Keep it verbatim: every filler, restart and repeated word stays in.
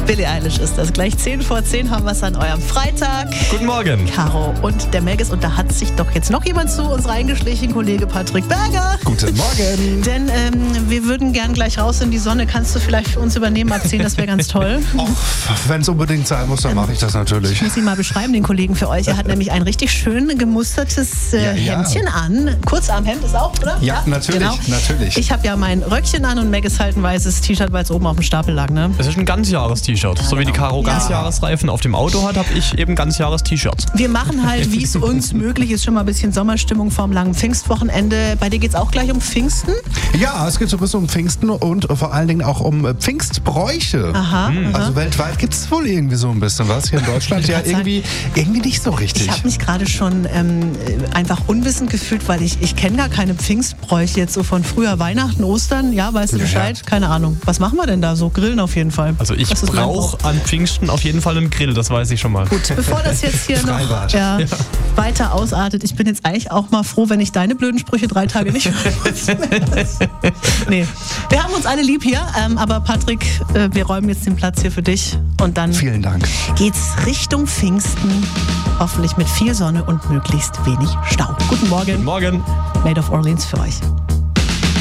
Billie Eilish ist das. Gleich zehn vor zehn haben wir es an eurem Freitag. Guten Morgen. Caro und der Megis. Und da hat sich doch jetzt noch jemand zu uns reingeschlichen, Kollege Patrick Berger. Guten Morgen. Denn ähm, wir würden gern gleich raus in die Sonne. Kannst du vielleicht für uns übernehmen ab zehn? Das wäre ganz toll. Wenn es unbedingt sein muss, dann mache ich das natürlich. Ich muss ihn mal beschreiben, den Kollegen für euch. Er hat nämlich ein richtig schön gemustertes äh, Ja, ja. Hemdchen an. Kurzarmhemd ist auch, oder? Ja, natürlich, natürlich. Ich habe ja mein Röckchen an und Megis halt ein weißes T-Shirt, weil es oben auf dem Stapel lag, ne? Es ist ein Ganzjahres-T-Shirt. So wie die Caro Ganzjahresreifen auf dem Auto hat, habe ich eben Ganzjahres-T-Shirts. Wir machen halt, wie es uns möglich ist, schon mal ein bisschen Sommerstimmung vorm langen Pfingstwochenende. Bei dir geht es auch gleich um Pfingsten? Ja, es geht so ein bisschen um Pfingsten und vor allen Dingen auch um Pfingstbräuche. Aha. Also weltweit gibt es wohl irgendwie so ein bisschen was. Hier in Deutschland ja irgendwie, irgendwie nicht so richtig. Ich habe mich gerade schon ähm, einfach unwissend gefühlt, weil ich, ich kenne gar keine Pfingstbräuche jetzt so von früher Weihnachten, Ostern. Ja, weißt du Ja, Bescheid? ja. Keine Ahnung. Was machen wir denn da so? Grillen auf jeden Fall. Also ich Das ist mein Brauch. brauche an Pfingsten auf jeden Fall einen Grill, das weiß ich schon mal. Gut, bevor das jetzt hier noch Freibad. ja, weiter ausartet, ich bin jetzt eigentlich auch mal froh, wenn ich deine blöden Sprüche drei Tage nicht Nee, wir haben uns alle lieb hier, ähm, aber Patrick, äh, wir räumen jetzt den Platz hier für dich und dann Vielen Dank. geht's Richtung Pfingsten, hoffentlich mit viel Sonne und möglichst wenig Stau. Guten Morgen, Morgen. Made of Orleans für euch.